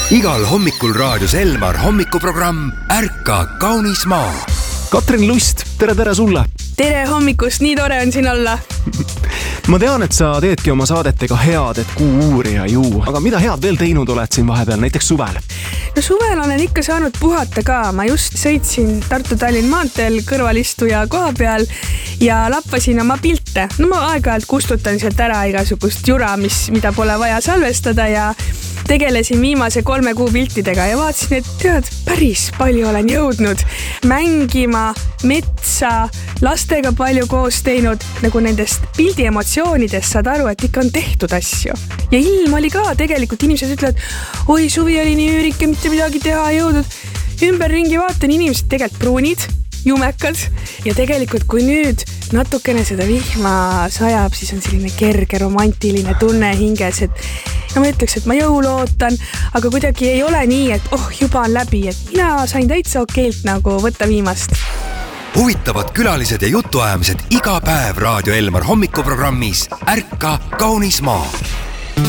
Igal hommikul raadios Elmar hommikuprogramm Ärka kaunis maa. Katrin Lust, tere sulle! Tere hommikust, nii tore on siin olla. Ma tean, et sa teedki oma saadetega head, et Kuu-uurija ju. Aga mida head veel teinud oled siin vahepeal, näiteks suvel? No suvel olen ikka saanud puhata ka. Ma just sõitsin Tartu-Tallinn maanteel kõrvalistuja koha peal ja lappasin oma pilte. No ma aeg-ajalt kustutan sealt ära igasugust jura, mida pole vaja salvestada ja tegelesin viimase 3 kuu piltidega ja vaatasin, et tead, päris palju olen jõudnud mängima, metsa, lastega palju koos teinud, nagu nendest pildi emotsioonidest saad aru, et ikka on tehtud asju. Ja ilm oli ka, tegelikult inimesed ütlevad, oi, suvi oli nii üürike, mitte midagi teha jõudnud. Ümberringi vaatan inimesed tegelikult pruunid, jumekad ja tegelikult kui nüüd natukene seda vihma sajab, siis on selline kerge romantiline tunne hinges, et ma ütleks, et ma jõulu ootan, aga kuidagi ei ole nii, et juba on läbi, et mina sain täitsa okeilt nagu võtta viimast. Huvitavad külalised ja jutuajamised iga päev Raadio Elmar hommikuprogrammis Ärka kaunis maa.